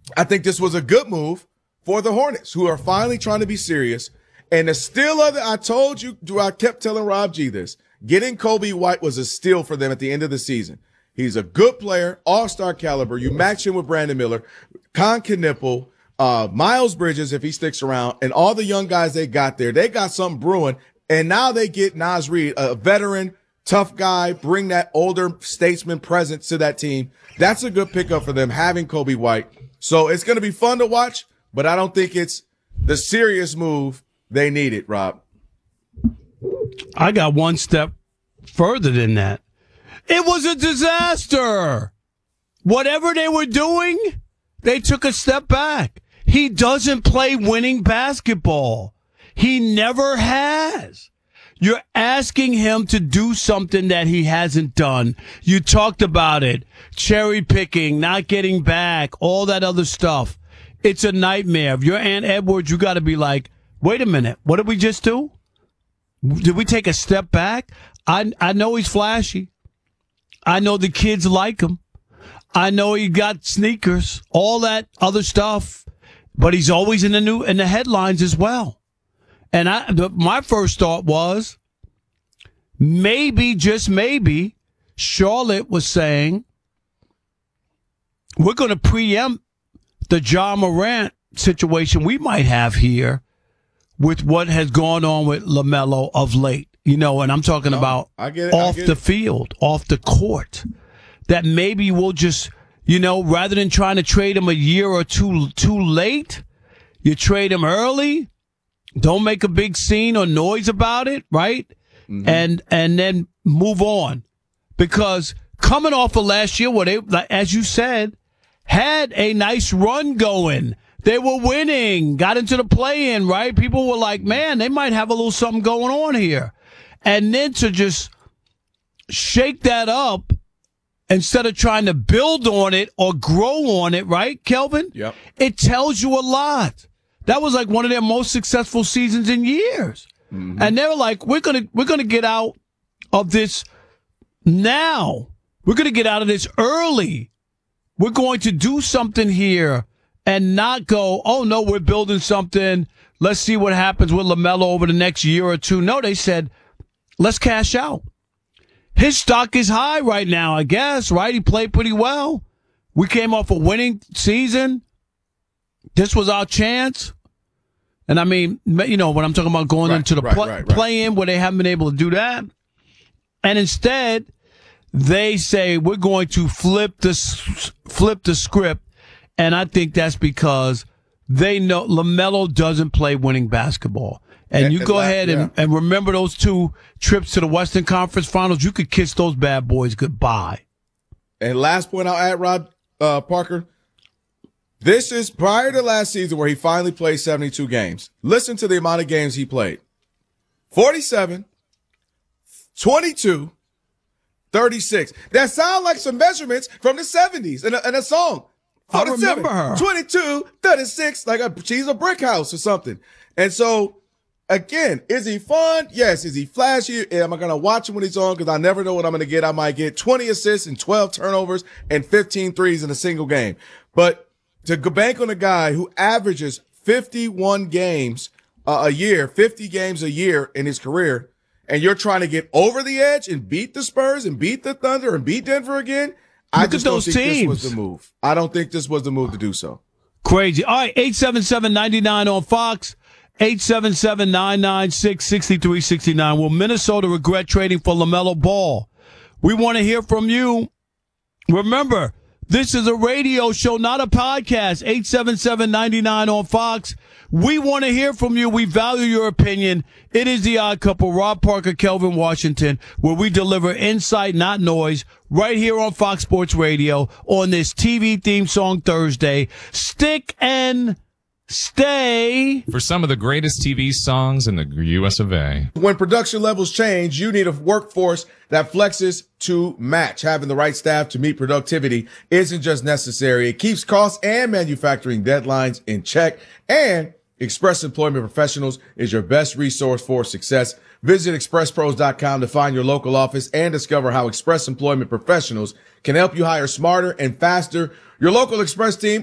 I think this was a good move for the Hornets, who are finally trying to be serious. And the steal of it, I told you, I kept telling Rob G this. Getting Kobe White was a steal for them at the end of the season. He's a good player, all-star caliber. You match him with Brandon Miller, Con Knipple, Miles Bridges, if he sticks around, and all the young guys they got there. They got something brewing. And now they get Naz Reid, a veteran, tough guy, bring that older statesman presence to that team. That's a good pickup for them, having Kobe White. So it's going to be fun to watch, but I don't think it's the serious move they needed, Rob. I got one step further than that. It was a disaster. Whatever they were doing, they took a step back. He doesn't play winning basketball. He never has. You're asking him to do something that he hasn't done. You talked about it. Cherry picking, not getting back, all that other stuff. It's a nightmare. If you're Ant Edwards, you got to be like, wait a minute. What did we just do? Did we take a step back? I know he's flashy. I know the kids like him. I know he got sneakers, all that other stuff, but he's always in the headlines as well. And my first thought was, maybe, just maybe, Charlotte was saying, we're going to preempt the Ja Morant situation we might have here with what has gone on with LaMelo of late. You know, and I'm talking about off the field, off the court. That maybe we'll just, rather than trying to trade him a year or two too late, you trade him early. Don't make a big scene or noise about it, right? Mm-hmm. And then move on. Because coming off of last year, where they, as you said, had a nice run going. They were winning, got into the play-in, right? People were like, man, they might have a little something going on here. And then to just shake that up instead of trying to build on it or grow on it, right, Kelvin? Yep. It tells you a lot. That was like one of their most successful seasons in years. Mm-hmm. And they were like, we're gonna get out of this now. We're gonna get out of this early. We're going to do something here and not go, oh no, we're building something. Let's see what happens with LaMelo over the next year or two. No, they said, let's cash out. His stock is high right now, I guess, right? He played pretty well. We came off a winning season. This was our chance. And I mean, when I'm talking about going into the play-in where they haven't been able to do that. And instead, they say we're going to flip the script. And I think that's because they know LaMelo doesn't play winning basketball. And you go ahead and remember those 2 trips to the Western Conference Finals. You could kiss those bad boys goodbye. And last point I'll add, Rod Parker, this is prior to last season where he finally played 72 games. Listen to the amount of games he played. 47, 22, 36. That sound like some measurements from the 70s in a song. 47, I remember her. 22, 36, like she's a brick house or something. And so, again, is he fun? Yes. Is he flashy? Am I going to watch him when he's on? Because I never know what I'm going to get. I might get 20 assists and 12 turnovers and 15 threes in a single game. But to bank on a guy who averages 51 games a year, 50 games a year in his career, and you're trying to get over the edge and beat the Spurs and beat the Thunder and beat Denver again, I just don't think this was the move. I don't think this was the move to do so. Crazy. All right, 877-99 on Fox. 877-996-6369. Will Minnesota regret trading for LaMelo Ball? We want to hear from you. Remember, this is a radio show, not a podcast. 877-99 on Fox. We want to hear from you. We value your opinion. It is The Odd Couple, Rob Parker, Kelvin Washington, where we deliver insight, not noise, right here on Fox Sports Radio on this TV theme song Thursday. Stick and stay. For some of the greatest TV songs in the U.S. of A. When production levels change, you need a workforce that flexes to match. Having the right staff to meet productivity isn't just necessary. It keeps costs and manufacturing deadlines in check. And Express Employment Professionals is your best resource for success. Visit expresspros.com to find your local office and discover how Express Employment Professionals can help you hire smarter and faster. Your local Express team